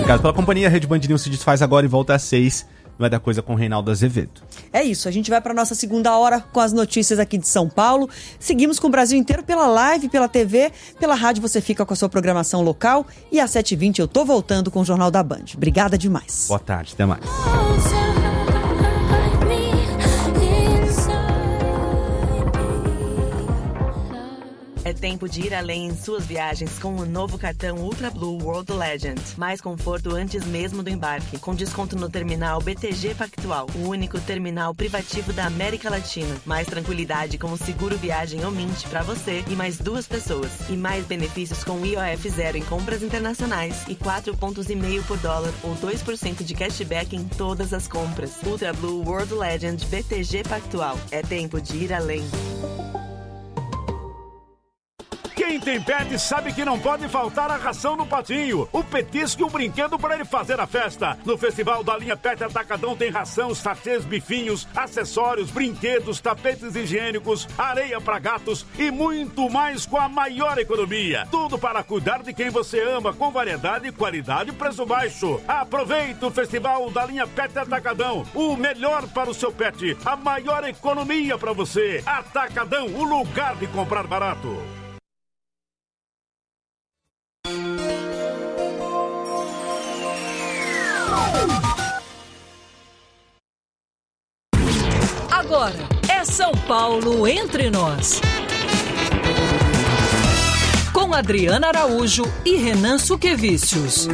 Obrigado pela companhia. A Rede Band News se desfaz agora e volta às 6. Vai dar coisa com o Reinaldo Azevedo. É isso, a gente vai para nossa segunda hora com as notícias aqui de São Paulo. Seguimos com o Brasil inteiro pela live, pela TV, pela rádio você fica com a sua programação local. E às 7h20 eu tô voltando com o Jornal da Band. Obrigada demais. Boa tarde, até mais. É tempo de ir além em suas viagens com o novo cartão Ultra Blue World Legend. Mais conforto antes mesmo do embarque, com desconto no terminal BTG Pactual, o único terminal privativo da América Latina. Mais tranquilidade com o seguro viagem Omint para você e mais 2 pessoas. E mais benefícios com IOF zero em compras internacionais e 4,5 pontos por dólar ou 2% de cashback em todas as compras. Ultra Blue World Legend BTG Pactual. É tempo de ir além. Quem tem pet sabe que não pode faltar a ração no patinho, o petisco e o brinquedo para ele fazer a festa. No Festival da Linha Pet Atacadão tem ração, sachês, bifinhos, acessórios, brinquedos, tapetes higiênicos, areia para gatos e muito mais com a maior economia. Tudo para cuidar de quem você ama, com variedade, qualidade e preço baixo. Aproveite o Festival da Linha Pet Atacadão, o melhor para o seu pet, a maior economia para você. Atacadão, o lugar de comprar barato. Agora é São Paulo entre nós. Com Adriana Araújo e Renan Suquevicius.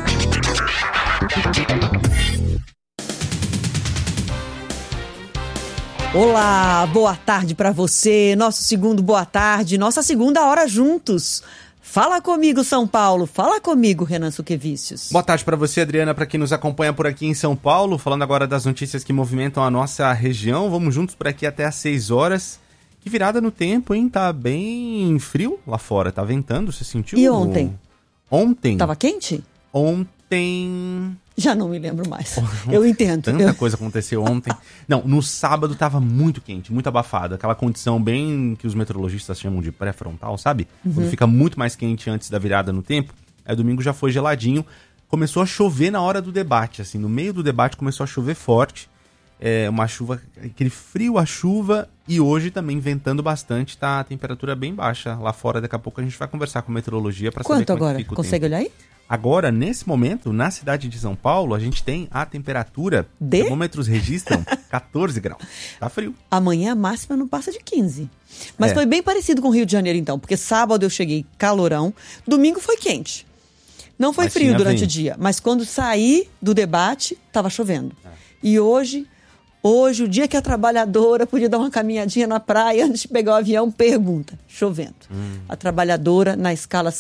Olá, boa tarde para você. Nosso segundo boa tarde, nossa segunda hora juntos. Fala comigo, São Paulo. Fala comigo, Renan Suquevicius. Boa tarde para você, Adriana, para quem nos acompanha por aqui em São Paulo. Falando agora das notícias que movimentam a nossa região. Vamos juntos por aqui até às 6 horas. Que virada no tempo, hein? Tá bem frio lá fora. Tá ventando, você sentiu? E ontem? Ontem? Tava quente? Ontem... Já não me lembro mais. Eu entendo. Tanta coisa aconteceu ontem. Não, no sábado tava muito quente, muito abafado. Aquela condição bem que os meteorologistas chamam de pré-frontal, sabe? Quando fica muito mais quente antes da virada no tempo. Aí domingo já foi geladinho. Começou a chover na hora do debate, assim. No meio do debate começou a chover forte. Uma chuva, aquele frio a chuva. E hoje também ventando bastante. Tá a temperatura bem baixa lá fora. Daqui a pouco a gente vai conversar com a meteorologia para saber como agora? Fica o Consegue tempo. Olhar aí? Agora, nesse momento, na cidade de São Paulo, a gente tem a temperatura... De? Termômetros registram 14 graus. Tá frio. Amanhã a máxima não passa de 15. Mas foi bem parecido com o Rio de Janeiro, então. Porque sábado eu cheguei calorão. Domingo foi quente. Não foi frio durante o dia. Mas quando saí do debate, estava chovendo. E hoje, o dia que a trabalhadora podia dar uma caminhadinha na praia antes de pegar o avião, pergunta. Chovendo. A trabalhadora, na escala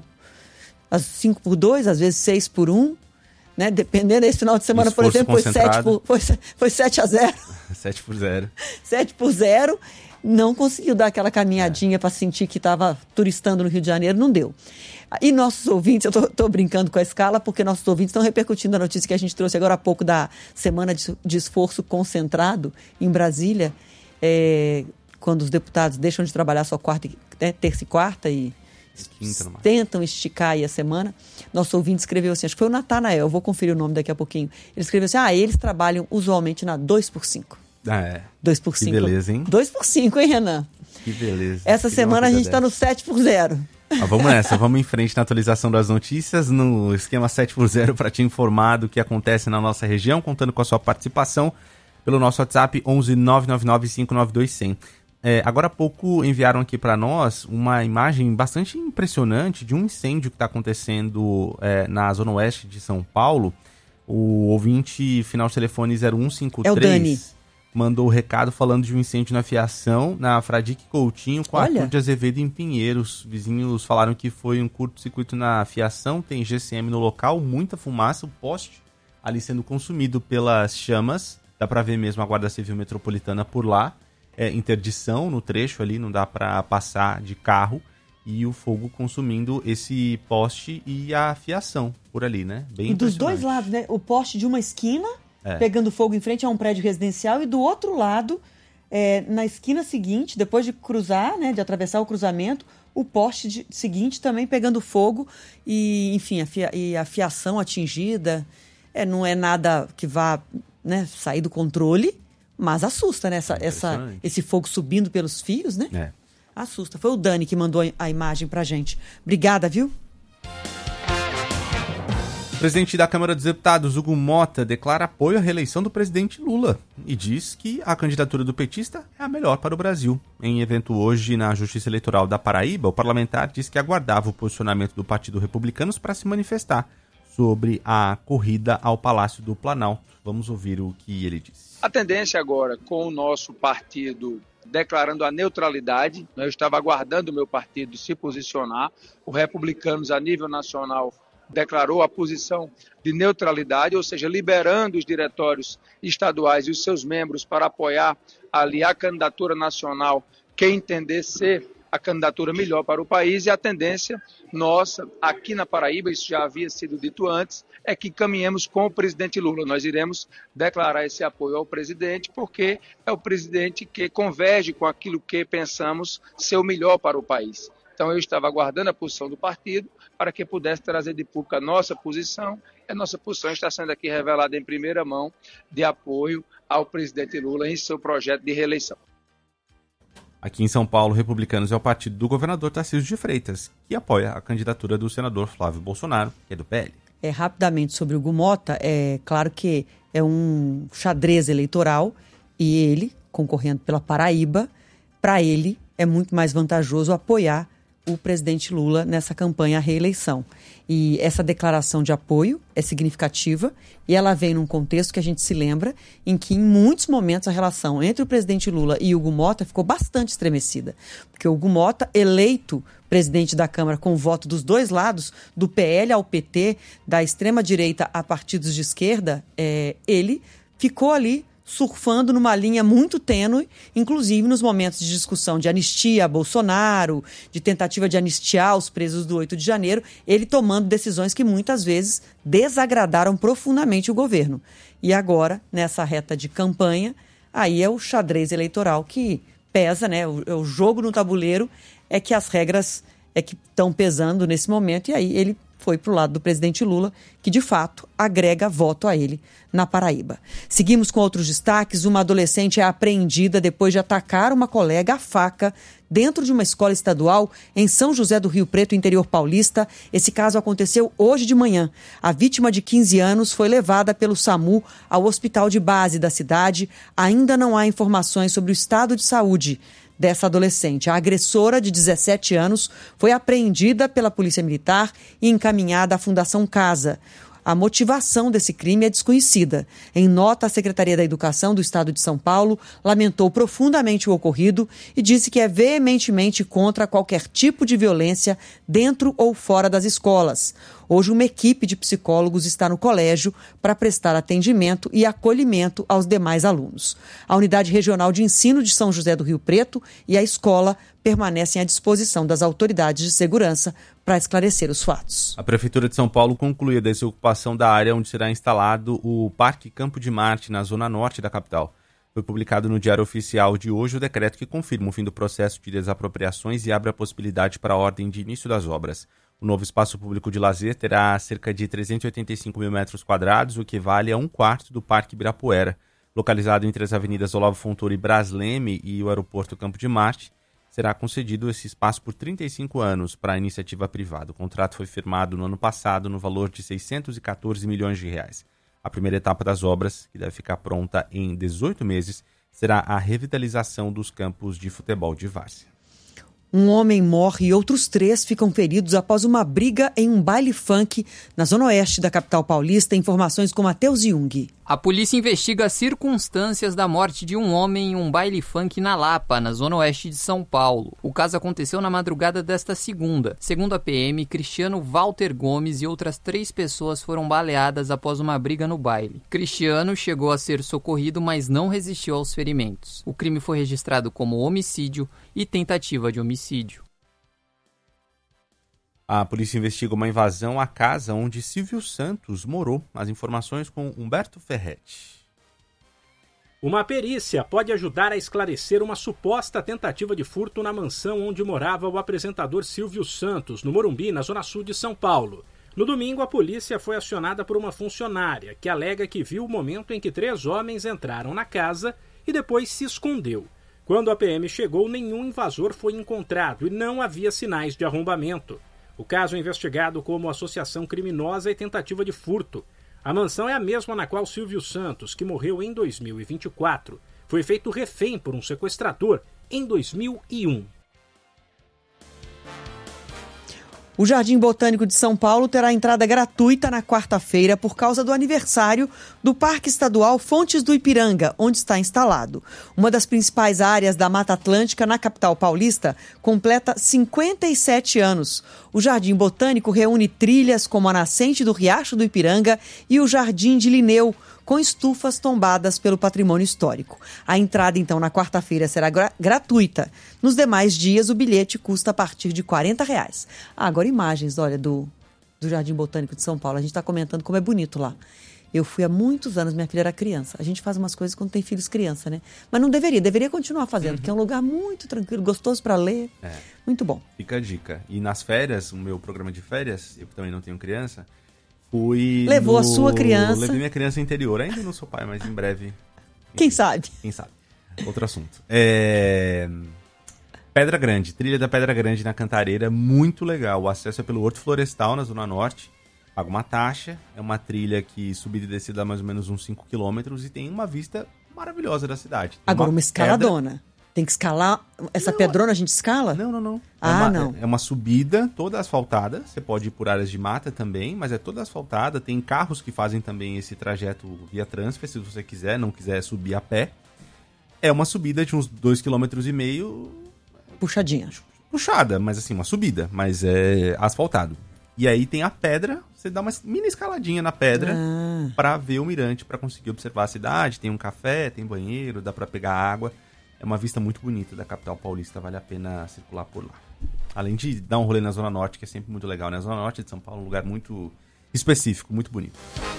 5x2, às vezes 6x1, né? Dependendo, esse final de semana, por exemplo, foi 7-0. 7-0. 7-0. Não conseguiu dar aquela caminhadinha para sentir que estava turistando no Rio de Janeiro, não deu. E nossos ouvintes, eu tô brincando com a escala, porque nossos ouvintes estão repercutindo a notícia que a gente trouxe agora há pouco da semana de esforço concentrado em Brasília, quando os deputados deixam de trabalhar só terça e quarta e tentam esticar aí a semana. Nosso ouvinte escreveu assim, acho que foi o Natanael, eu vou conferir o nome daqui a pouquinho. Ele escreveu assim, eles trabalham usualmente na 2x5. 2x5. Que beleza, hein? 2x5, hein, Renan? Que beleza. Essa semana a gente está no 7x0. Vamos nessa, vamos em frente na atualização das notícias, no esquema 7x0 para te informar do que acontece na nossa região, contando com a sua participação pelo nosso WhatsApp 11 999 592 100. Agora há pouco enviaram aqui para nós uma imagem bastante impressionante de um incêndio que está acontecendo na zona oeste de São Paulo. O ouvinte final de telefone 0153 é o Dani. Mandou o recado falando de um incêndio na fiação na Fradique Coutinho com Arthur de Azevedo em Pinheiros. Vizinhos falaram que foi um curto-circuito na fiação, tem GCM no local, muita fumaça, o poste ali sendo consumido pelas chamas. Dá para ver mesmo a Guarda Civil Metropolitana por lá. Interdição no trecho ali, não dá para passar de carro, e o fogo consumindo esse poste e a fiação por ali, né? Bem e dos dois lados, né? O poste de uma esquina, pegando fogo em frente a um prédio residencial, e do outro lado, na esquina seguinte, depois de cruzar, né, de atravessar o cruzamento, o poste seguinte também pegando fogo e, enfim, a fiação atingida. Não é nada que vá, né, sair do controle, mas assusta, né? Esse fogo subindo pelos fios, né? Assusta. Foi o Dani que mandou a imagem pra gente. Obrigada, viu? O presidente da Câmara dos Deputados, Hugo Mota, declara apoio à reeleição do presidente Lula e diz que a candidatura do petista é a melhor para o Brasil. Em evento hoje na Justiça Eleitoral da Paraíba, o parlamentar disse que aguardava o posicionamento do Partido Republicanos para se manifestar sobre a corrida ao Palácio do Planalto. Vamos ouvir o que ele disse. A tendência agora, com o nosso partido declarando a neutralidade, eu estava aguardando o meu partido se posicionar, o Republicanos a nível nacional declarou a posição de neutralidade, ou seja, liberando os diretórios estaduais e os seus membros para apoiar ali a candidatura nacional que entender ser a candidatura melhor para o país, e a tendência nossa aqui na Paraíba, isso já havia sido dito antes, é que caminhemos com o presidente Lula. Nós iremos declarar esse apoio ao presidente, porque é o presidente que converge com aquilo que pensamos ser o melhor para o país. Então eu estava aguardando a posição do partido para que pudesse trazer de público a nossa posição. A nossa posição está sendo aqui revelada em primeira mão de apoio ao presidente Lula em seu projeto de reeleição. Aqui em São Paulo, Republicanos é o partido do governador Tarcísio de Freitas, que apoia a candidatura do senador Flávio Bolsonaro, que é do PL. Rapidamente sobre o Hugo Mota, é claro que é um xadrez eleitoral e ele, concorrendo pela Paraíba, para ele é muito mais vantajoso apoiar o presidente Lula nessa campanha à reeleição. E essa declaração de apoio é significativa e ela vem num contexto que a gente se lembra em que, em muitos momentos, a relação entre o presidente Lula e Hugo Mota ficou bastante estremecida. Porque o Hugo Mota, eleito presidente da Câmara com o voto dos dois lados, do PL ao PT, da extrema-direita a partidos de esquerda, ele ficou ali surfando numa linha muito tênue, inclusive nos momentos de discussão de anistia a Bolsonaro, de tentativa de anistiar os presos do 8 de janeiro, ele tomando decisões que muitas vezes desagradaram profundamente o governo. E agora, nessa reta de campanha, aí é o xadrez eleitoral que pesa, né? O jogo no tabuleiro é que as regras é que estão pesando nesse momento, e aí ele foi para o lado do presidente Lula, que de fato agrega voto a ele na Paraíba. Seguimos com outros destaques. Uma adolescente é apreendida depois de atacar uma colega à faca dentro de uma escola estadual em São José do Rio Preto, interior paulista. Esse caso aconteceu hoje de manhã. A vítima, de 15 anos, foi levada pelo SAMU ao hospital de base da cidade. Ainda não há informações sobre o estado de saúde dessa adolescente. A agressora, de 17 anos, foi apreendida pela Polícia Militar e encaminhada à Fundação Casa. A motivação desse crime é desconhecida. Em nota, a Secretaria da Educação do Estado de São Paulo lamentou profundamente o ocorrido e disse que é veementemente contra qualquer tipo de violência dentro ou fora das escolas. Hoje, uma equipe de psicólogos está no colégio para prestar atendimento e acolhimento aos demais alunos. A Unidade Regional de Ensino de São José do Rio Preto e a escola permanecem à disposição das autoridades de segurança para esclarecer os fatos. A Prefeitura de São Paulo concluiu a desocupação da área onde será instalado o Parque Campo de Marte, na zona norte da capital. Foi publicado no Diário Oficial de hoje o decreto que confirma o fim do processo de desapropriações e abre a possibilidade para a ordem de início das obras. O novo espaço público de lazer terá cerca de 385 mil metros quadrados, o que equivale a 1/4 do Parque Ibirapuera. Localizado entre as avenidas Olavo Fontoura e Brás Leme e o aeroporto Campo de Marte, será concedido esse espaço por 35 anos para a iniciativa privada. O contrato foi firmado no ano passado no valor de 614 milhões de reais. A primeira etapa das obras, que deve ficar pronta em 18 meses, será a revitalização dos campos de futebol de várzea. Um homem morre e outros 3 ficam feridos após uma briga em um baile funk na zona oeste da capital paulista. Informações com Matheus Jung. A polícia investiga as circunstâncias da morte de um homem em um baile funk na Lapa, na zona oeste de São Paulo. O caso aconteceu na madrugada desta segunda. Segundo a PM, Cristiano Walter Gomes e outras 3 pessoas foram baleadas após uma briga no baile. Cristiano chegou a ser socorrido, mas não resistiu aos ferimentos. O crime foi registrado como homicídio e tentativa de homicídio. A polícia investiga uma invasão à casa onde Silvio Santos morou. As informações com Humberto Ferretti. Uma perícia pode ajudar a esclarecer uma suposta tentativa de furto na mansão onde morava o apresentador Silvio Santos, no Morumbi, na zona sul de São Paulo. No domingo, a polícia foi acionada por uma funcionária que alega que viu o momento em que 3 homens entraram na casa e depois se escondeu. Quando a PM chegou, nenhum invasor foi encontrado e não havia sinais de arrombamento. O caso é investigado como associação criminosa e tentativa de furto. A mansão é a mesma na qual Silvio Santos, que morreu em 2024, foi feito refém por um sequestrador em 2001. O Jardim Botânico de São Paulo terá entrada gratuita na quarta-feira por causa do aniversário do Parque Estadual Fontes do Ipiranga, onde está instalado. Uma das principais áreas da Mata Atlântica na capital paulista completa 57 anos. O Jardim Botânico reúne trilhas como a nascente do Riacho do Ipiranga e o Jardim de Linneu, com estufas tombadas pelo patrimônio histórico. A entrada, então, na quarta-feira será gratuita. Nos demais dias, o bilhete custa a partir de R$40. Agora, imagens, olha, do Jardim Botânico de São Paulo. A gente está comentando como é bonito lá. Eu fui há muitos anos, minha filha era criança. A gente faz umas coisas quando tem filhos criança, né? Mas não deveria continuar fazendo, porque é um lugar muito tranquilo, gostoso para ler. Muito bom. Fica a dica. E nas férias, o meu programa de férias, eu também não tenho criança, Levou a sua criança. Levei minha criança interior. Ainda não sou pai, mas em breve. Quem sabe? Quem sabe. Outro assunto. Pedra Grande, trilha da Pedra Grande na Cantareira, muito legal. O acesso é pelo Horto Florestal, na Zona Norte. Paga uma taxa. É uma trilha que subida e descida dá mais ou menos uns 5 quilômetros e tem uma vista maravilhosa da cidade. Tem agora, uma escaladona. Tem que escalar. Essa pedrona a gente escala? Não. Não. É uma subida toda asfaltada. Você pode ir por áreas de mata também, mas é toda asfaltada. Tem carros que fazem também esse trajeto via transfer, se você quiser, não quiser subir a pé. É uma subida de uns 2,5 km. Puxadinha. Puxada, mas assim, uma subida, mas é asfaltado. E aí tem a pedra, você dá uma mini escaladinha na pedra pra ver o mirante, pra conseguir observar a cidade. Tem um café, tem banheiro, dá pra pegar água. É uma vista muito bonita da capital paulista, vale a pena circular por lá. Além de dar um rolê na Zona Norte, que é sempre muito legal, né? A Zona Norte de São Paulo é um lugar muito específico, muito bonito.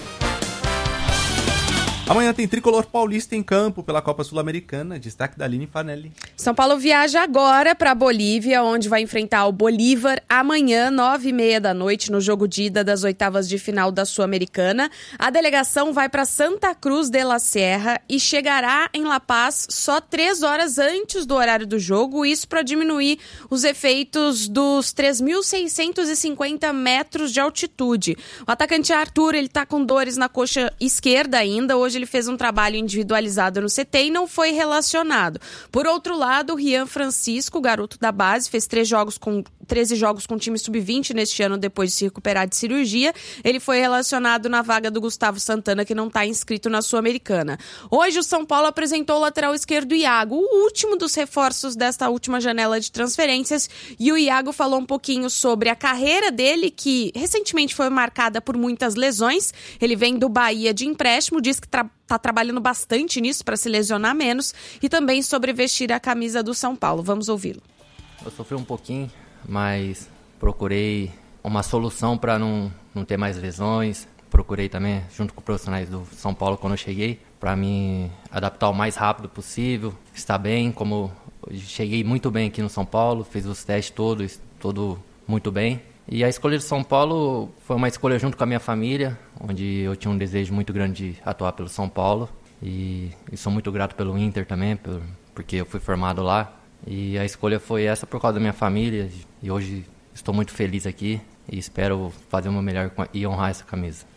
Amanhã tem Tricolor Paulista em campo pela Copa Sul-Americana. Destaque da Aline Fanelli. São Paulo viaja agora para a Bolívia, onde vai enfrentar o Bolívar amanhã, 9h30 da noite, no jogo de ida das oitavas de final da Sul-Americana. A delegação vai para Santa Cruz de la Sierra e chegará em La Paz só 3 horas antes do horário do jogo, isso para diminuir os efeitos dos 3.650 metros de altitude. O atacante Arthur, ele está com dores na coxa esquerda ainda. Hoje ele fez um trabalho individualizado no CT e não foi relacionado. Por outro lado, o Rian Francisco, garoto da base, fez 13 jogos com o time sub-20 neste ano depois de se recuperar de cirurgia. Ele foi relacionado na vaga do Gustavo Santana, que não está inscrito na Sul-Americana. Hoje o São Paulo apresentou o lateral esquerdo Iago, o último dos reforços desta última janela de transferências, e o Iago falou um pouquinho sobre a carreira dele, que recentemente foi marcada por muitas lesões. Ele vem do Bahia de empréstimo, diz que está trabalhando bastante nisso para se lesionar menos, e também sobre vestir a camisa do São Paulo. Vamos ouvi-lo. Eu sofri um pouquinho, mas procurei uma solução para não ter mais lesões. Procurei também, junto com os profissionais do São Paulo, quando eu cheguei, para me adaptar o mais rápido possível, estar bem, como eu cheguei muito bem aqui no São Paulo, fiz os testes todos, tudo muito bem. E a escolha do São Paulo foi uma escolha junto com a minha família, onde eu tinha um desejo muito grande de atuar pelo São Paulo. E sou muito grato pelo Inter também, porque eu fui formado lá. E a escolha foi essa por causa da minha família. E hoje estou muito feliz aqui e espero fazer o meu melhor e honrar essa camisa.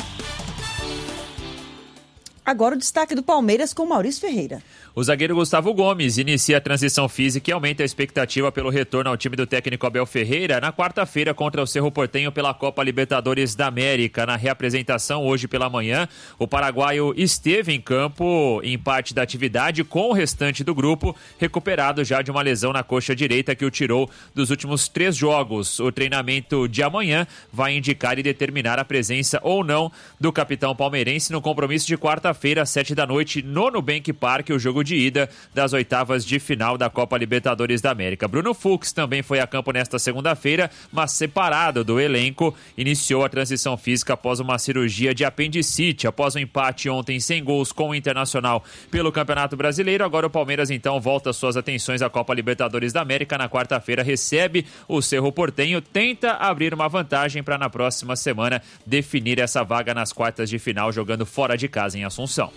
Agora o destaque do Palmeiras com Maurício Ferreira. O zagueiro Gustavo Gomes inicia a transição física e aumenta a expectativa pelo retorno ao time do técnico Abel Ferreira na quarta-feira contra o Cerro Porteño pela Copa Libertadores da América. Na reapresentação hoje pela manhã, o paraguaio esteve em campo em parte da atividade com o restante do grupo, recuperado já de uma lesão na coxa direita que o tirou dos últimos 3 jogos. O treinamento de amanhã vai indicar e determinar a presença ou não do capitão palmeirense no compromisso de quarta-feira quarta-feira, às 7h, no Nubank Park, o jogo de ida das oitavas de final da Copa Libertadores da América. Bruno Fux também foi a campo nesta segunda-feira, mas separado do elenco, iniciou a transição física após uma cirurgia de apendicite, após um empate ontem sem gols com o Internacional pelo Campeonato Brasileiro. Agora o Palmeiras então volta suas atenções à Copa Libertadores da América. Na quarta-feira recebe o Cerro Porteño, tenta abrir uma vantagem para na próxima semana definir essa vaga nas quartas de final, jogando fora de casa em Assunção.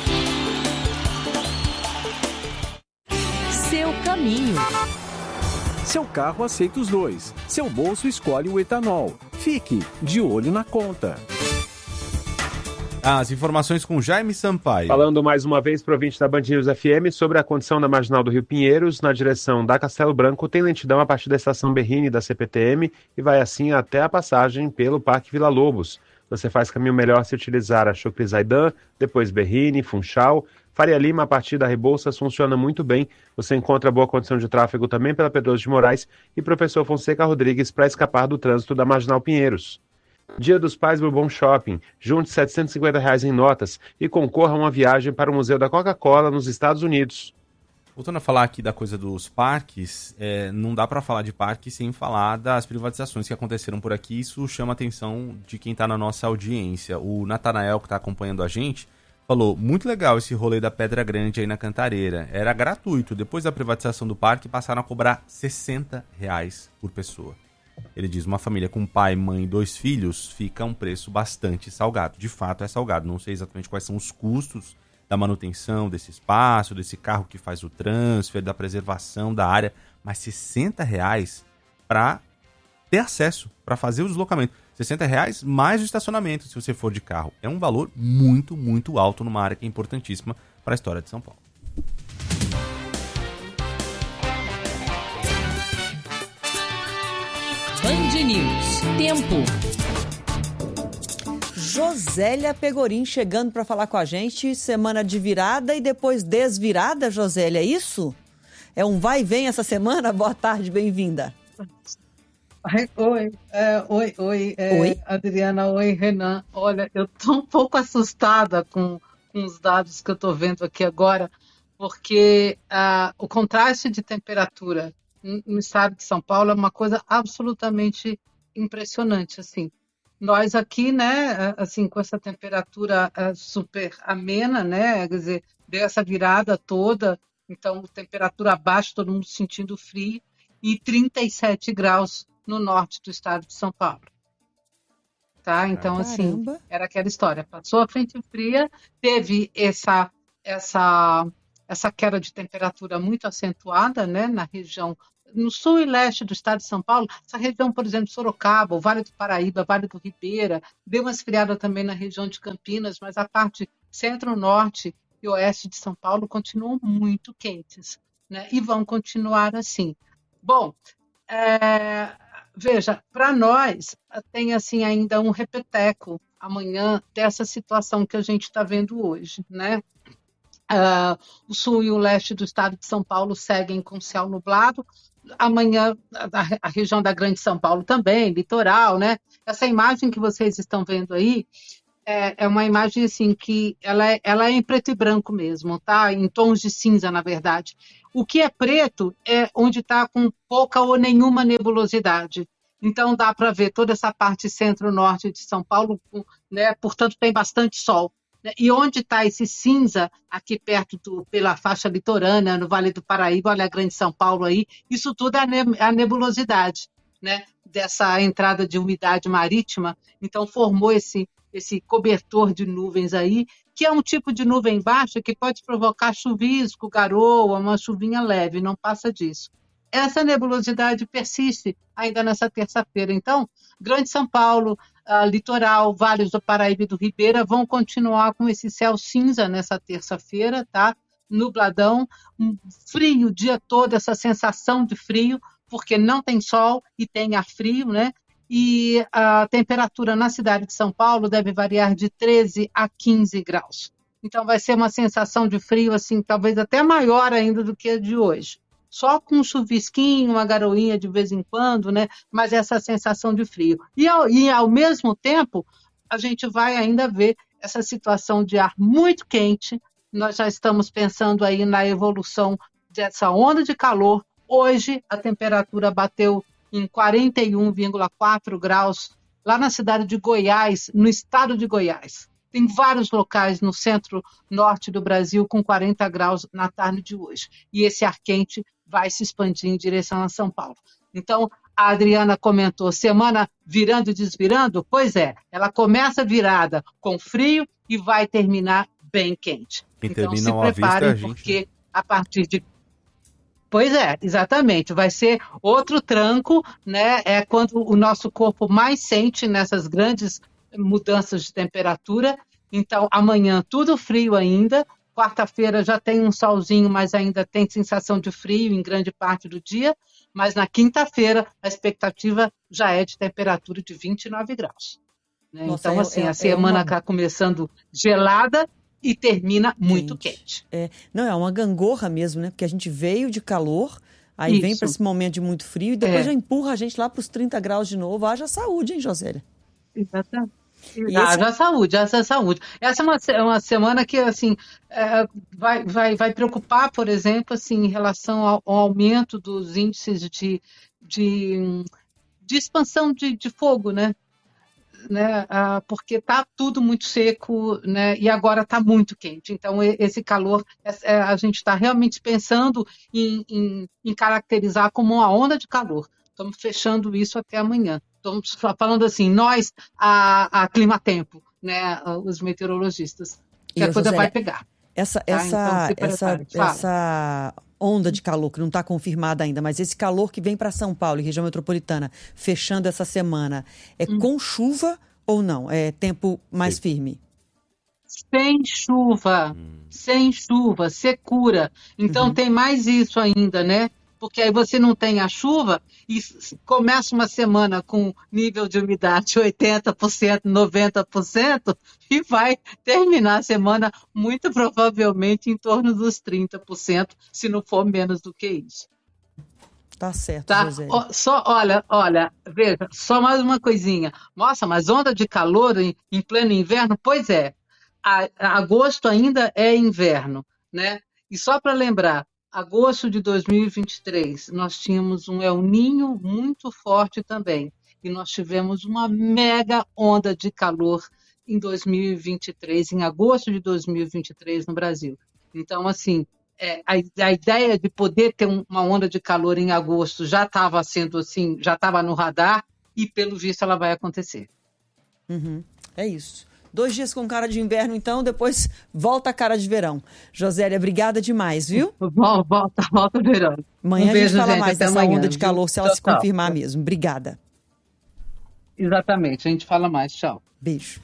Seu caminho. Seu carro aceita os dois. Seu bolso escolhe o etanol. Fique de olho na conta. As informações com Jaime Sampaio. Falando mais uma vez para o ouvinte da Band News FM sobre a condição da Marginal do Rio Pinheiros, na direção da Castelo Branco, tem lentidão a partir da estação Berrini da CPTM e vai assim até a passagem pelo Parque Vila Lobos. Você faz caminho melhor se utilizar a Chocri Zaidan, depois Berrini, Funchal. Faria Lima, a partir da Rebouças, funciona muito bem. Você encontra boa condição de tráfego também pela Pedroso de Moraes e Professor Fonseca Rodrigues para escapar do trânsito da Marginal Pinheiros. Dia dos Pais Bourbon Shopping. Junte R$750 em notas e concorra a uma viagem para o Museu da Coca-Cola nos Estados Unidos. Voltando a falar aqui da coisa dos parques, não dá para falar de parque sem falar das privatizações que aconteceram por aqui. Isso chama a atenção de quem está na nossa audiência. O Natanael, que está acompanhando a gente, falou: muito legal esse rolê da Pedra Grande aí na Cantareira. Era gratuito. Depois da privatização do parque, passaram a cobrar R$60 por pessoa. Ele diz: uma família com pai, mãe e 2 filhos fica um preço bastante salgado. De fato é salgado. Não sei exatamente quais são os custos da manutenção desse espaço, desse carro que faz o transfer, da preservação da área, mas R$60 para ter acesso, para fazer o deslocamento. R$60 mais o estacionamento, se você for de carro. É um valor muito, muito alto numa área que é importantíssima para a história de São Paulo. Band News. Tempo. Josélia Pegorim chegando para falar com a gente. Semana de virada e depois desvirada, Josélia, é isso? É um vai e vem essa semana? Boa tarde, bem-vinda. Oi, oi, Adriana, oi, Renan. Olha, eu estou um pouco assustada com os dados que eu estou vendo aqui agora, porque o contraste de temperatura no estado de São Paulo é uma coisa absolutamente impressionante, assim. Nós aqui, né, assim, com essa temperatura super amena, né, quer dizer, deu essa virada toda, então temperatura abaixo, todo mundo sentindo frio, e 37 graus no norte do estado de São Paulo. Tá? Então, assim, era aquela história. Passou a frente fria, teve essa queda de temperatura muito acentuada, né, na região, no sul e leste do estado de São Paulo. Essa região, por exemplo, Sorocaba, o Vale do Paraíba, Vale do Ribeira, deu uma esfriada também na região de Campinas, mas a parte centro-norte e oeste de São Paulo continuam muito quentes, né, e vão continuar assim. Bom, veja, para nós tem assim ainda um repeteco amanhã dessa situação que a gente está vendo hoje, né? O sul e o leste do estado de São Paulo seguem com céu nublado. Amanhã a região da Grande São Paulo também, litoral, né? Essa imagem que vocês estão vendo aí é uma imagem assim que ela é em preto e branco mesmo, tá? Em tons de cinza, na verdade. O que é preto é onde está com pouca ou nenhuma nebulosidade. Então dá para ver toda essa parte centro-norte de São Paulo, né? Portanto tem bastante sol. E onde está esse cinza, aqui perto pela faixa litorânea, no Vale do Paraíba, olha a Grande São Paulo aí, isso tudo é a nebulosidade, né, dessa entrada de umidade marítima. Então formou esse cobertor de nuvens aí, que é um tipo de nuvem baixa que pode provocar chuvisco, garoa, uma chuvinha leve, não passa disso. Essa nebulosidade persiste ainda nessa terça-feira. Então, Grande São Paulo, litoral, Vales do Paraíba e do Ribeira vão continuar com esse céu cinza nessa terça-feira, tá? Nubladão, frio o dia todo, essa sensação de frio, porque não tem sol e tem ar frio, né? E a temperatura na cidade de São Paulo deve variar de 13 a 15 graus. Então vai ser uma sensação de frio, assim, talvez até maior ainda do que a de hoje. Só com um chuvisquinho, uma garoinha de vez em quando, né? Mas essa sensação de frio. E ao mesmo tempo, a gente vai ainda ver essa situação de ar muito quente. Nós já estamos pensando aí na evolução dessa onda de calor. Hoje a temperatura bateu em 41,4 graus lá na cidade de Goiás, no estado de Goiás. Tem vários locais no centro-norte do Brasil com 40 graus na tarde de hoje. E esse ar quente vai se expandir em direção a São Paulo. Então, a Adriana comentou, semana virando e desvirando? Pois é, ela começa virada com frio e vai terminar bem quente. Então, se preparem, porque a partir de... Pois é, exatamente. Vai ser outro tranco, né? É quando o nosso corpo mais sente nessas grandes mudanças de temperatura. Então, amanhã tudo frio ainda. Quarta-feira já tem um solzinho, mas ainda tem sensação de frio em grande parte do dia. Mas na quinta-feira a expectativa já é de temperatura de 29 graus. Né? Nossa, então, assim, a semana está começando gelada e termina muito quente. Não, é uma gangorra mesmo, né? Porque a gente veio de calor, aí vem para esse momento de muito frio e depois já empurra a gente lá para os 30 graus de novo. Haja saúde, hein, Josélia? Exatamente. Haja saúde. Essa é uma semana que, assim, vai preocupar, por exemplo, assim, em relação ao aumento dos índices de expansão de fogo, né? Porque está tudo muito seco, né? E agora está muito quente. Então, esse calor, a gente está realmente pensando em caracterizar como uma onda de calor. Estamos fechando isso até amanhã. Estamos falando assim, nós, a Climatempo, né? Os meteorologistas, que a coisa vai pegar. Essa onda de calor, que não está confirmada ainda, mas esse calor que vem para São Paulo e região metropolitana, fechando essa semana, é com chuva ou não? É tempo mais firme? Sem chuva, secura. Então tem mais isso ainda, né? Porque aí você não tem a chuva e começa uma semana com nível de umidade 80%, 90% e vai terminar a semana muito provavelmente em torno dos 30%, se não for menos do que isso. Tá certo, José. Olha, veja, só mais uma coisinha. Nossa, mas onda de calor em pleno inverno? Pois é, agosto ainda é inverno, né? E só para lembrar, agosto de 2023, nós tínhamos um El Niño muito forte também. E nós tivemos uma mega onda de calor em 2023, em agosto de 2023 no Brasil. Então, assim, a ideia de poder ter uma onda de calor em agosto já estava sendo assim, já estava no radar e, pelo visto, ela vai acontecer. É isso. 2 dias com cara de inverno, então, depois volta a cara de verão. Josélia, obrigada demais, viu? Volta o verão. Amanhã a gente fala mais dessa onda de calor, se ela se confirmar mesmo. Obrigada. Exatamente, a gente fala mais. Tchau. Beijo.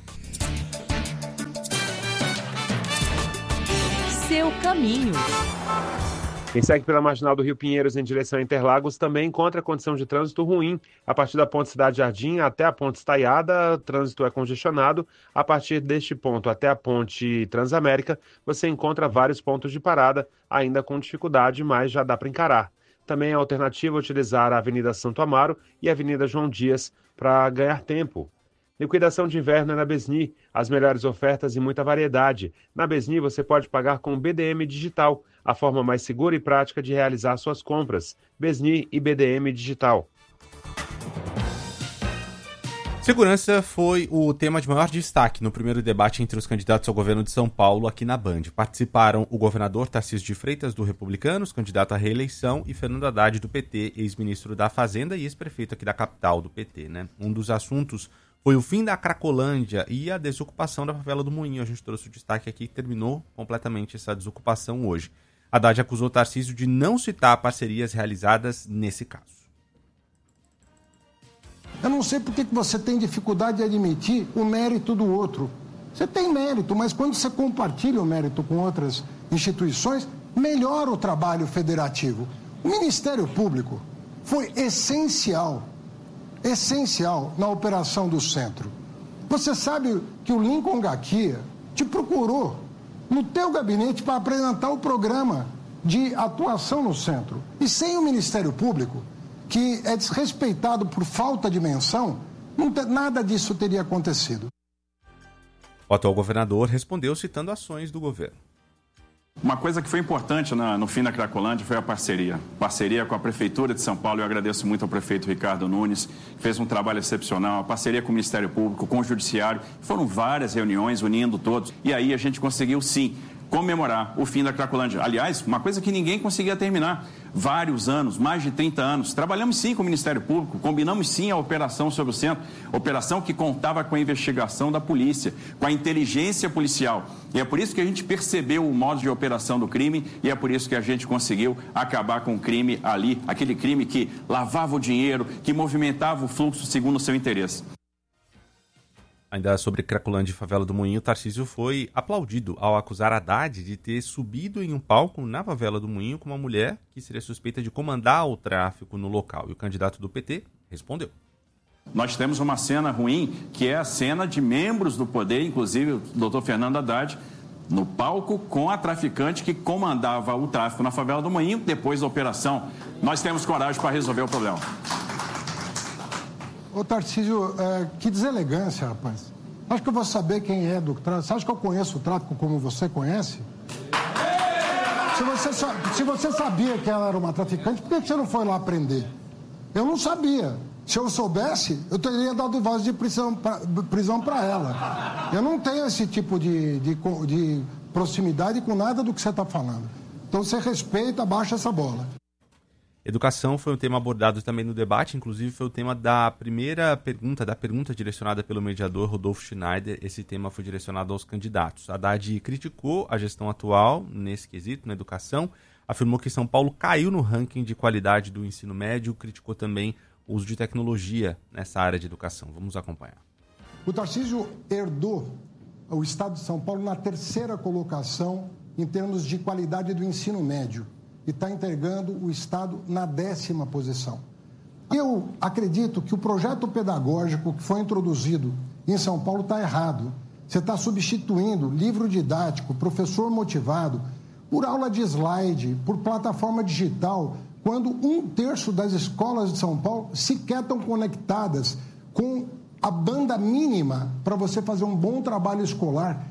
Seu caminho. Quem segue pela Marginal do Rio Pinheiros em direção a Interlagos também encontra condição de trânsito ruim. A partir da Ponte Cidade Jardim até a Ponte Estaiada, o trânsito é congestionado. A partir deste ponto até a Ponte Transamérica, você encontra vários pontos de parada, ainda com dificuldade, mas já dá para encarar. Também é alternativa utilizar a Avenida Santo Amaro e a Avenida João Dias para ganhar tempo. Liquidação de inverno é na Besni, as melhores ofertas e muita variedade. Na Besni você pode pagar com BDM Digital, a forma mais segura e prática de realizar suas compras. Besni e BDM Digital. Segurança foi o tema de maior destaque no primeiro debate entre os candidatos ao governo de São Paulo aqui na Band. Participaram o governador Tarcísio de Freitas, do Republicanos, candidato à reeleição, e Fernando Haddad, do PT, ex-ministro da Fazenda e ex-prefeito aqui da capital do PT, né? Um dos assuntos foi o fim da Cracolândia e a desocupação da favela do Moinho. A gente trouxe o destaque aqui que terminou completamente essa desocupação hoje. Haddad acusou Tarcísio de não citar parcerias realizadas nesse caso. Eu não sei por que você tem dificuldade de admitir o mérito do outro. Você tem mérito, mas quando você compartilha o mérito com outras instituições, melhora o trabalho federativo. O Ministério Público foi essencial na operação do centro. Você sabe que o Lincoln Gaquia te procurou no teu gabinete para apresentar o programa de atuação no centro. E sem o Ministério Público, que é desrespeitado por falta de menção, nada disso teria acontecido. O atual governador respondeu citando ações do governo. Uma coisa que foi importante no fim da Cracolândia foi a parceria. Parceria com a Prefeitura de São Paulo. Eu agradeço muito ao prefeito Ricardo Nunes, que fez um trabalho excepcional. A parceria com o Ministério Público, com o Judiciário. Foram várias reuniões unindo todos. E aí a gente conseguiu, sim, comemorar o fim da Cracolândia. Aliás, uma coisa que ninguém conseguia terminar. Vários anos, mais de 30 anos. Trabalhamos sim com o Ministério Público, combinamos sim a operação sobre o centro. Operação que contava com a investigação da polícia, com a inteligência policial. E é por isso que a gente percebeu o modo de operação do crime e é por isso que a gente conseguiu acabar com o crime ali, aquele crime que lavava o dinheiro, que movimentava o fluxo segundo o seu interesse. Ainda sobre Cracolândia e Favela do Moinho, Tarcísio foi aplaudido ao acusar Haddad de ter subido em um palco na Favela do Moinho com uma mulher que seria suspeita de comandar o tráfico no local. E o candidato do PT respondeu. Nós temos uma cena ruim, que é a cena de membros do poder, inclusive o doutor Fernando Haddad, no palco com a traficante que comandava o tráfico na Favela do Moinho. Depois da operação, nós temos coragem para resolver o problema. Ô Tarcísio, que deselegância, rapaz. Acho que eu vou saber quem é do tráfico. Você acha que eu conheço o tráfico como você conhece? Se você sabia que ela era uma traficante, por que você não foi lá prender? Eu não sabia. Se eu soubesse, eu teria dado voz de prisão para ela. Eu não tenho esse tipo de proximidade com nada do que você está falando. Então você respeita, abaixa essa bola. Educação foi um tema abordado também no debate, inclusive foi o tema da pergunta direcionada pelo mediador Rodolfo Schneider. Esse tema foi direcionado aos candidatos. Haddad criticou a gestão atual nesse quesito, na educação, afirmou que São Paulo caiu no ranking de qualidade do ensino médio, criticou também o uso de tecnologia nessa área de educação. Vamos acompanhar. O Tarcísio herdou o estado de São Paulo na 3ª colocação em termos de qualidade do ensino médio. E está entregando o Estado na 10ª posição. Eu acredito que o projeto pedagógico que foi introduzido em São Paulo está errado. Você está substituindo livro didático, professor motivado, por aula de slide, por plataforma digital, quando 1/3 das escolas de São Paulo sequer estão conectadas com a banda mínima para você fazer um bom trabalho escolar.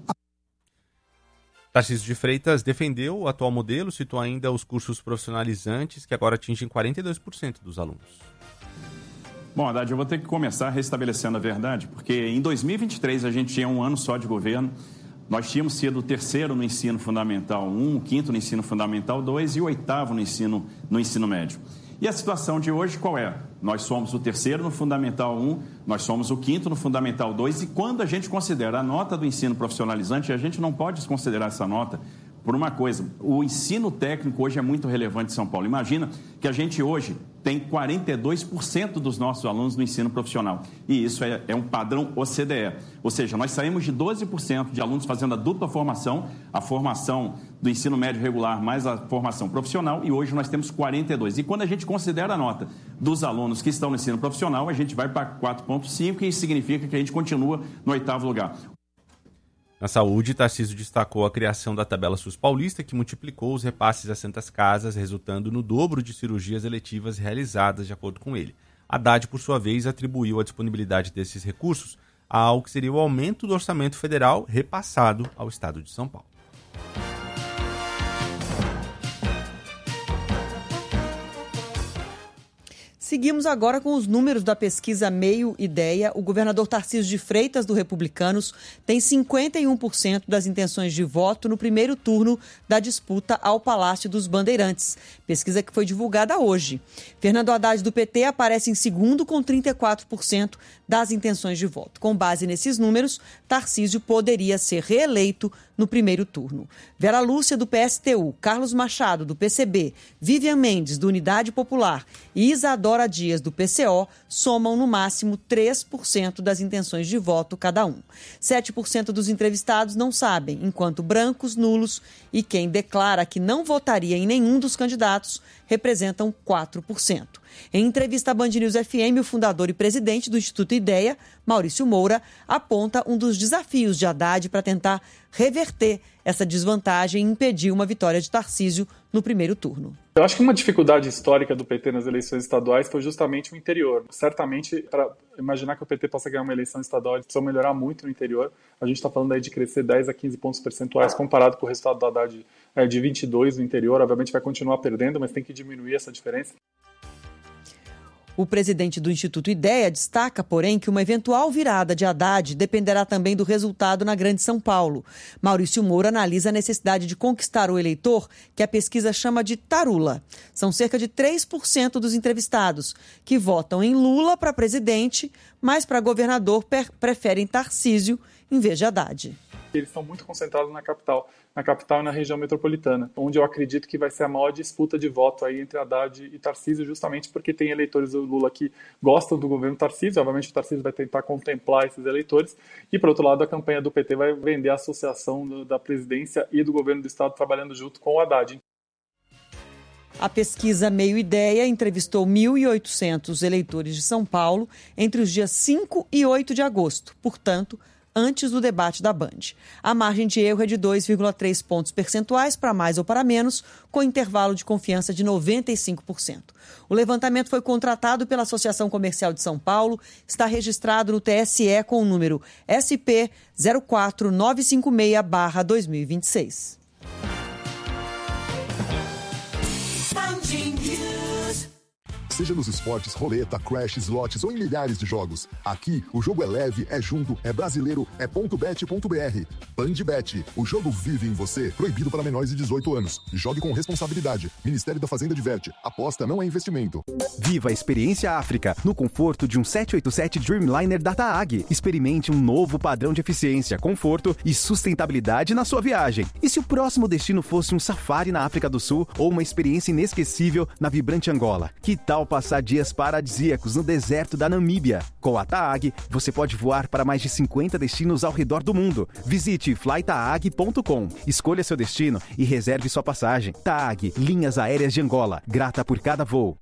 Tarcísio de Freitas defendeu o atual modelo, citou ainda os cursos profissionalizantes, que agora atingem 42% dos alunos. Bom, Haddad, eu vou ter que começar restabelecendo a verdade, porque em 2023 a gente tinha um ano só de governo, nós tínhamos sido o 3º no ensino fundamental 1, o 5º no ensino fundamental 2 e o 8º no ensino médio. E a situação de hoje qual é? Nós somos o 3º no Fundamental 1, nós somos o 5º no Fundamental 2 e quando a gente considera a nota do ensino profissionalizante, a gente não pode desconsiderar essa nota por uma coisa. O ensino técnico hoje é muito relevante em São Paulo. Imagina que a gente hoje tem 42% dos nossos alunos no ensino profissional. E isso é um padrão OCDE. Ou seja, nós saímos de 12% de alunos fazendo a dupla formação, a formação do ensino médio regular mais a formação profissional, e hoje nós temos 42%. E quando a gente considera a nota dos alunos que estão no ensino profissional, a gente vai para 4,5%, e isso significa que a gente continua no 8º lugar. Na saúde, Tarcísio destacou a criação da tabela SUS paulista, que multiplicou os repasses às Santas Casas, resultando no dobro de cirurgias eletivas realizadas, de acordo com ele. Haddad, por sua vez, atribuiu a disponibilidade desses recursos ao que seria o aumento do orçamento federal repassado ao estado de São Paulo. Seguimos agora com os números da pesquisa Meio Ideia. O governador Tarcísio de Freitas, do Republicanos, tem 51% das intenções de voto no primeiro turno da disputa ao Palácio dos Bandeirantes. Pesquisa que foi divulgada hoje. Fernando Haddad, do PT, aparece em segundo com 34% das intenções de voto. Com base nesses números, Tarcísio poderia ser reeleito no primeiro turno. Vera Lúcia, do PSTU, Carlos Machado, do PCB, Vivian Mendes, do Unidade Popular e Isadora Dias, do PCO, somam no máximo 3% das intenções de voto cada um. 7% dos entrevistados não sabem, enquanto brancos, nulos e quem declara que não votaria em nenhum dos candidatos representam 4%. Em entrevista à Band News FM, o fundador e presidente do Instituto Ideia, Maurício Moura, aponta um dos desafios de Haddad para tentar reverter essa desvantagem e impedir uma vitória de Tarcísio no primeiro turno. Eu acho que uma dificuldade histórica do PT nas eleições estaduais foi justamente o interior. Certamente, para imaginar que o PT possa ganhar uma eleição estadual, eles precisam melhorar muito no interior. A gente está falando aí de crescer 10 a 15 pontos percentuais comparado com o resultado do Haddad de 22 no interior. Obviamente vai continuar perdendo, mas tem que diminuir essa diferença. O presidente do Instituto Ideia destaca, porém, que uma eventual virada de Haddad dependerá também do resultado na Grande São Paulo. Maurício Moura analisa a necessidade de conquistar o eleitor, que a pesquisa chama de tarula. São cerca de 3% dos entrevistados, que votam em Lula para presidente, mas para governador preferem Tarcísio em vez de Haddad. Eles estão muito concentrados na capital e na região metropolitana, onde eu acredito que vai ser a maior disputa de voto aí entre Haddad e Tarcísio, justamente porque tem eleitores do Lula que gostam do governo Tarcísio. Obviamente o Tarcísio vai tentar contemplar esses eleitores, e por outro lado a campanha do PT vai vender a associação da presidência e do governo do estado trabalhando junto com o Haddad. A pesquisa Meio Ideia entrevistou 1.800 eleitores de São Paulo entre os dias 5 e 8 de agosto, portanto, antes do debate da Band. A margem de erro é de 2,3 pontos percentuais para mais ou para menos, com intervalo de confiança de 95%. O levantamento foi contratado pela Associação Comercial de São Paulo, está registrado no TSE com o número SP 04956/2026. Seja nos esportes, roleta, crash, slots ou em milhares de jogos. Aqui, o jogo é leve, é junto, é brasileiro, é .bet.br. BandBet, o jogo vive em você. Proibido para menores de 18 anos. Jogue com responsabilidade. Ministério da Fazenda diverte. Aposta não é investimento. Viva a experiência África no conforto de um 787 Dreamliner da TAAG. Experimente um novo padrão de eficiência, conforto e sustentabilidade na sua viagem. E se o próximo destino fosse um safari na África do Sul ou uma experiência inesquecível na vibrante Angola? Que tal passar dias paradisíacos no deserto da Namíbia? Com a TAAG, você pode voar para mais de 50 destinos ao redor do mundo. Visite flytaag.com, escolha seu destino e reserve sua passagem. TAAG, Linhas Aéreas de Angola, grata por cada voo.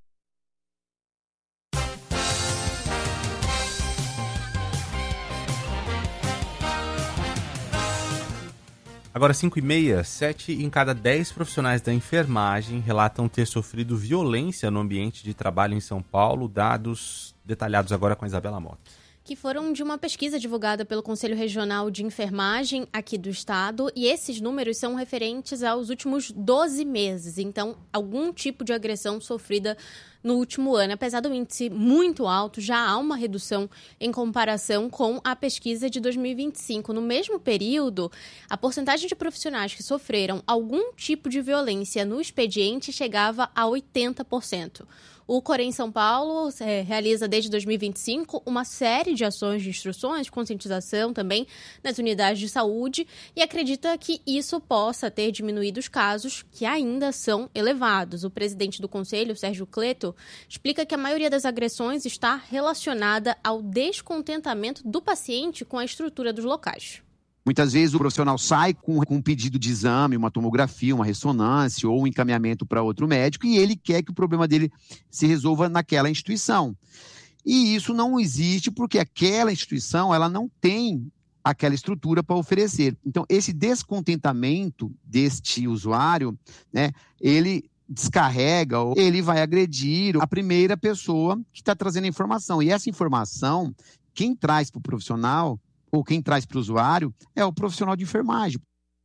Agora 5h30, 7 em cada 10 profissionais da enfermagem relatam ter sofrido violência no ambiente de trabalho em São Paulo. Dados detalhados agora com a Isabela Mota. Que foram de uma pesquisa divulgada pelo Conselho Regional de Enfermagem aqui do estado, e esses números são referentes aos últimos 12 meses, então algum tipo de agressão sofrida no último ano. Apesar do índice muito alto, já há uma redução em comparação com a pesquisa de 2025. No mesmo período, a porcentagem de profissionais que sofreram algum tipo de violência no expediente chegava a 80%. O Corém São Paulo realiza desde 2025 uma série de ações de instruções, de conscientização também nas unidades de saúde, e acredita que isso possa ter diminuído os casos que ainda são elevados. O presidente do Conselho, Sérgio Cleto, explica que a maioria das agressões está relacionada ao descontentamento do paciente com a estrutura dos locais. Muitas vezes o profissional sai com um pedido de exame, uma tomografia, uma ressonância ou um encaminhamento para outro médico, e ele quer que o problema dele se resolva naquela instituição. E isso não existe porque aquela instituição ela não tem aquela estrutura para oferecer. Então, esse descontentamento deste usuário, né, ele descarrega, ou ele vai agredir a primeira pessoa que está trazendo a informação. E essa informação, quem traz para o profissional ou quem traz para o usuário é o profissional de enfermagem.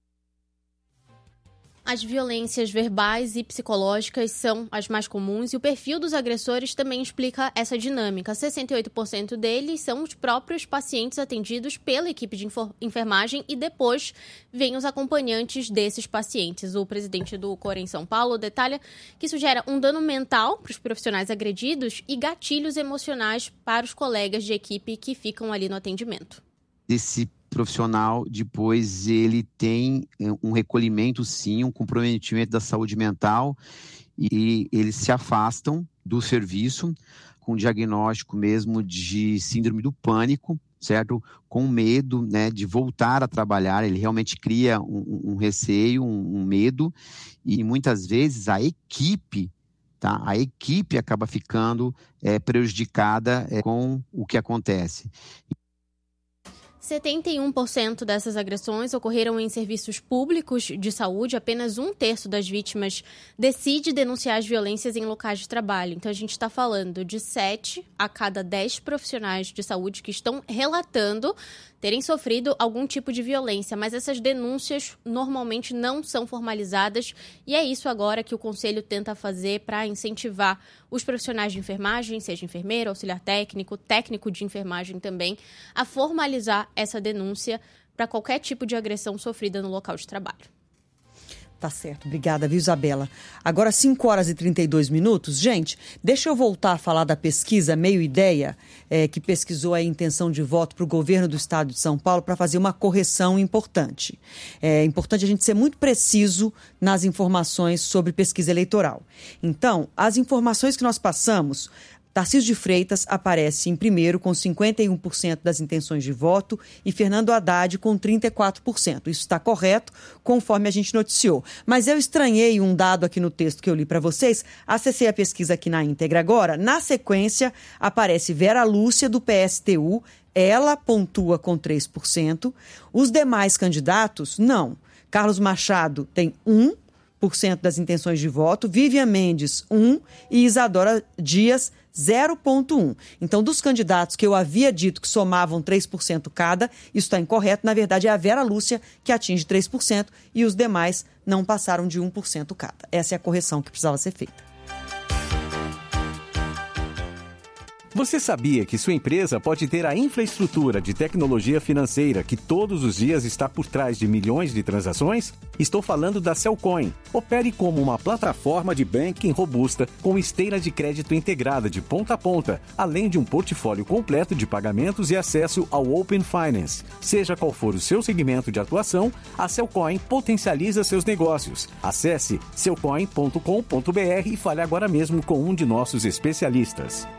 As violências verbais e psicológicas são as mais comuns, e o perfil dos agressores também explica essa dinâmica. 68% deles são os próprios pacientes atendidos pela equipe de enfermagem, e depois vêm os acompanhantes desses pacientes. O presidente do Corém São Paulo detalha que isso gera um dano mental para os profissionais agredidos e gatilhos emocionais para os colegas de equipe que ficam ali no atendimento. Esse profissional, depois, ele tem um recolhimento, sim, um comprometimento da saúde mental, e eles se afastam do serviço com diagnóstico mesmo de síndrome do pânico, certo? Com medo, né, de voltar a trabalhar. Ele realmente cria um receio, um medo, e muitas vezes a equipe tá? A equipe acaba ficando prejudicada com o que acontece. 71% dessas agressões ocorreram em serviços públicos de saúde. Apenas 1/3 das vítimas decide denunciar as violências em locais de trabalho. Então, a gente está falando de 7 a cada 10 profissionais de saúde que estão relatando terem sofrido algum tipo de violência, mas essas denúncias normalmente não são formalizadas e é isso agora que o Conselho tenta fazer para incentivar os profissionais de enfermagem, seja enfermeiro, auxiliar técnico, técnico de enfermagem também, a formalizar essa denúncia para qualquer tipo de agressão sofrida no local de trabalho. Tá certo, obrigada, viu, Isabela? Agora, 5h32. Gente, deixa eu voltar a falar da pesquisa Meio Ideia, que pesquisou a intenção de voto para o governo do estado de São Paulo para fazer uma correção importante. É importante a gente ser muito preciso nas informações sobre pesquisa eleitoral. Então, as informações que nós passamos... Tarcísio de Freitas aparece em primeiro com 51% das intenções de voto e Fernando Haddad com 34%. Isso está correto, conforme a gente noticiou. Mas eu estranhei um dado aqui no texto que eu li para vocês. Acessei a pesquisa aqui na íntegra agora. Na sequência, aparece Vera Lúcia, do PSTU. Ela pontua com 3%. Os demais candidatos, não. Carlos Machado tem 1% das intenções de voto. Vivian Mendes, 1%. E Isadora Dias, 0,1%. Então, dos candidatos que eu havia dito que somavam 3% cada, isso está incorreto. Na verdade, é a Vera Lúcia que atinge 3% e os demais não passaram de 1% cada. Essa é a correção que precisava ser feita. Você sabia que sua empresa pode ter a infraestrutura de tecnologia financeira que todos os dias está por trás de milhões de transações? Estou falando da Cellcoin. Opere como uma plataforma de banking robusta com esteira de crédito integrada de ponta a ponta, além de um portfólio completo de pagamentos e acesso ao Open Finance. Seja qual for o seu segmento de atuação, a Cellcoin potencializa seus negócios. Acesse cellcoin.com.br e fale agora mesmo com um de nossos especialistas.